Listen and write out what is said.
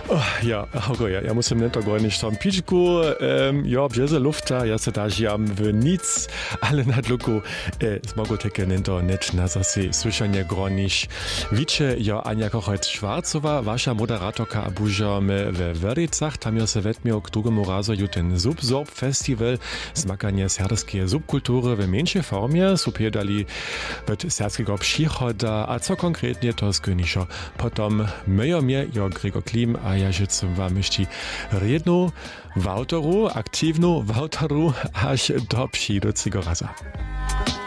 Ja, Hauke, ja musím nento gornić tam pičku, ja, bjeze lufta, ja se dažiam w nic, ale na dluku smogu teke nento net na zase słyszanie gornić. Wicze, ja Anja Kochert-Schwarzowa, wasza moderatorka a bužame w Wöricach, tam ja se vetmio k drugemu razu ju ten Subsorb Festival, zmakanie serbskie subkultury w mniejszej formie, supiedali od serbskiego przychoda, a co konkretnie to zgonišo. Potom myjo mnie, ja Gregor Klim, a ja žicem wam ještě rednu w autoru, aktywnu w autoru, aż do przyjducego raza.